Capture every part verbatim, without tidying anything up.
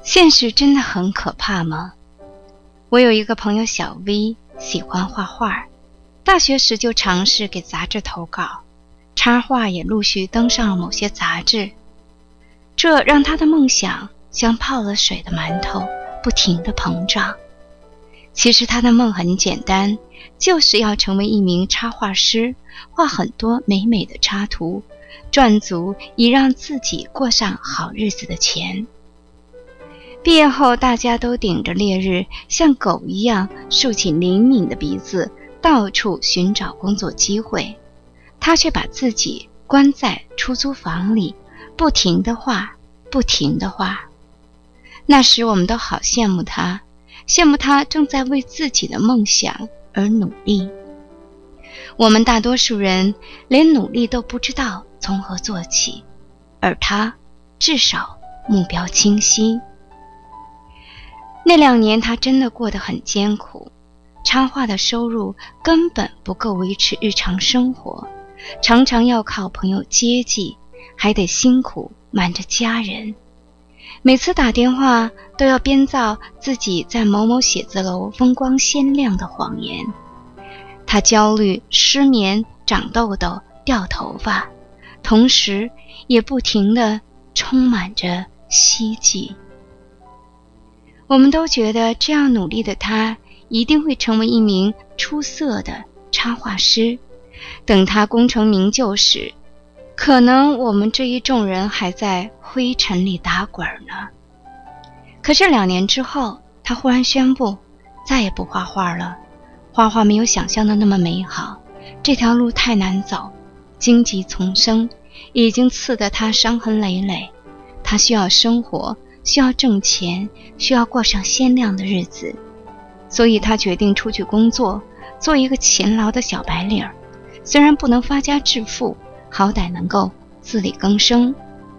现实真的很可怕吗？我有一个朋友小 V， 喜欢画画，大学时就尝试给杂志投稿，插画也陆续登上了某些杂志，这让他的梦想像泡了水的馒头，不停地膨胀。其实他的梦很简单，就是要成为一名插画师，画很多美美的插图，赚足以让自己过上好日子的钱。毕业后，大家都顶着烈日，像狗一样竖起灵敏的鼻子，到处寻找工作机会。他却把自己关在出租房里，不停地画，不停地画。那时我们都好羡慕他，羡慕他正在为自己的梦想而努力。我们大多数人连努力都不知道从何做起，而他至少目标清晰。那两年他真的过得很艰苦，插画的收入根本不够维持日常生活，常常要靠朋友接济，还得辛苦瞒着家人。每次打电话都要编造自己在某某写字楼风光鲜亮的谎言。他焦虑、失眠、长痘痘、掉头发，同时也不停地充满着希冀。我们都觉得这样努力的他一定会成为一名出色的插画师，等他功成名就时，可能我们这一众人还在灰尘里打滚呢。可是两年之后，他忽然宣布再也不画画了。画画没有想象的那么美好，这条路太难走，荆棘丛生，已经刺得他伤痕累累。他需要生活，需要挣钱，需要过上鲜亮的日子，所以他决定出去工作，做一个勤劳的小白领儿。虽然不能发家致富，好歹能够自力更生。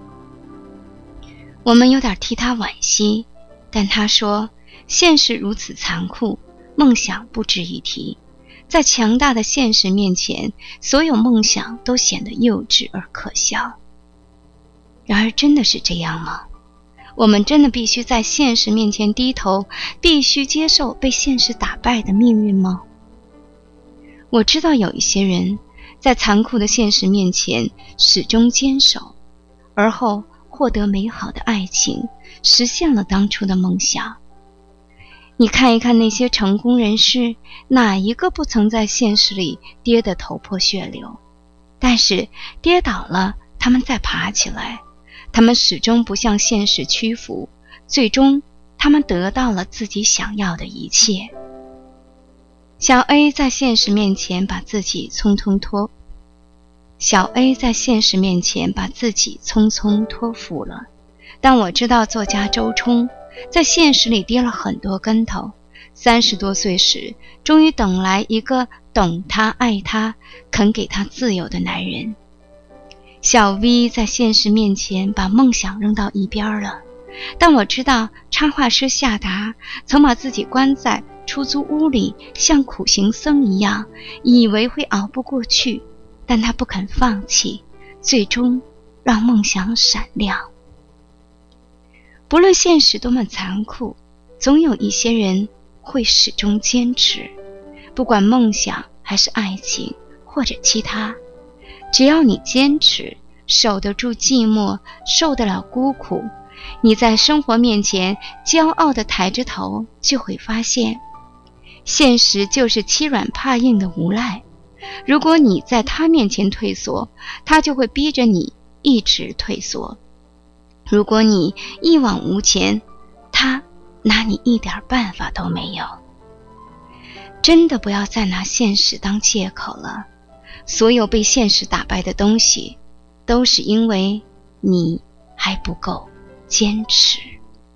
我们有点替他惋惜，但他说，现实如此残酷，梦想不值一提。在强大的现实面前，所有梦想都显得幼稚而可笑。然而真的是这样吗？我们真的必须在现实面前低头，必须接受被现实打败的命运吗？我知道有一些人在残酷的现实面前始终坚守，而后获得美好的爱情，实现了当初的梦想。你看一看那些成功人士，哪一个不曾在现实里跌得头破血流？但是跌倒了，他们再爬起来，他们始终不向现实屈服，最终他们得到了自己想要的一切。小 A 在现实面前把自己匆匆托小 A 在现实面前把自己匆匆托付了。但我知道作家周冲在现实里跌了很多跟头，三十多岁时终于等来一个懂他、爱他、肯给他自由的男人。小 V 在现实面前把梦想扔到一边了，但我知道插画师夏达曾把自己关在出租屋里，像苦行僧一样，以为会熬不过去，但他不肯放弃，最终让梦想闪亮。不论现实多么残酷，总有一些人会始终坚持，不管梦想还是爱情或者其他，只要你坚持，守得住寂寞，受得了孤苦，你在生活面前骄傲地抬着头，就会发现现实就是欺软怕硬的无赖。如果你在他面前退缩，他就会逼着你一直退缩。如果你一往无前，他拿你一点办法都没有。真的不要再拿现实当借口了，所有被现实打败的东西，都是因为你还不够坚持。